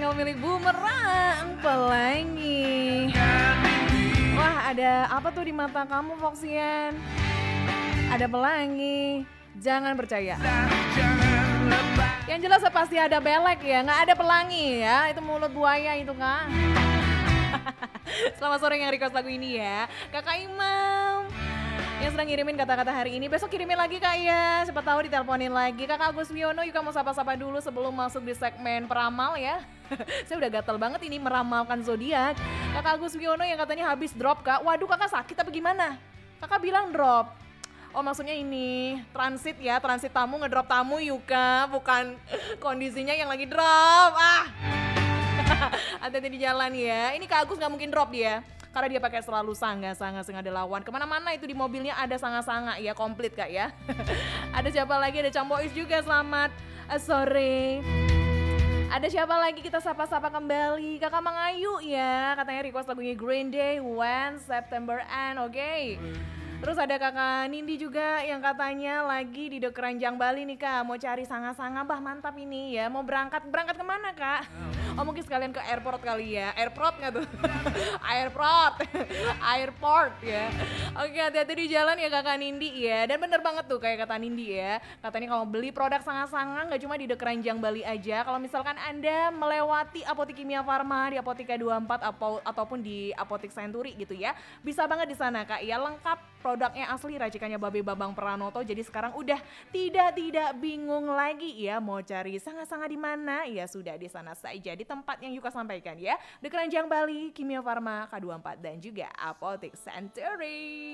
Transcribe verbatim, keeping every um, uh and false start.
kamu milik bumerang pelangi. Wah, ada apa tuh di mata kamu, Foxian? Ada pelangi. Jangan percaya. Yang jelas pasti ada belek ya, nggak ada pelangi ya. Itu mulut buaya itu, Kak. Selamat sore yang request lagu ini ya, Kakak Imam yang sedang ngirimin kata-kata hari ini. Besok kirimin lagi Kak ya, siapa tahu diteleponin lagi. Kakak Agus Wiono juga mau sapa-sapa dulu sebelum masuk di segmen peramal ya. Saya udah gatel banget ini meramalkan zodiak. Kakak Agus Wiono yang katanya habis drop Kak. Waduh, Kakak sakit apa gimana? Kakak bilang drop. Oh, maksudnya ini transit ya, transit tamu ngedrop tamu Yuka, bukan kondisinya yang lagi drop. Ah. Hati-hati di jalan ya. Ini Kak Agus gak mungkin drop dia, karena dia pakai selalu sangga-sangga sing ada lawan. Kemana-mana itu di mobilnya ada sangga-sangga ya, komplit Kak ya. Ada siapa lagi? Ada Cambois juga, selamat uh, sore. Ada siapa lagi kita sapa-sapa kembali? Kakak Mangayu ya, katanya request lagunya Green Day, When September End, oke. Okay. Terus ada kakak Nindi juga yang katanya lagi di The Keranjang Bali nih Kak, mau cari sanga-sanga, bah mantap ini ya, mau berangkat, berangkat kemana Kak? Oh mungkin sekalian ke airport kali ya, airport nggak tuh? Airport, airport ya. Oke, hati-hati di jalan ya kakak Nindi ya, dan bener banget tuh kayak kata Nindi ya, katanya kalau beli produk sanga-sanga nggak cuma di The Keranjang Bali aja, kalau misalkan Anda melewati Apotik Kimia Farma di Apotika dua puluh empat atau, ataupun di Apotik Century gitu ya, bisa banget di sana Kak ya, lengkap. Produknya asli racikannya Babe Babang Pranoto, jadi sekarang udah tidak tidak bingung lagi ya mau cari sanga-sanga di mana, ya sudah di sana saja di tempat yang Yuka sampaikan ya, The Keranjang Bali, Kimia Farma, K dua puluh empat dan juga Apotik Century.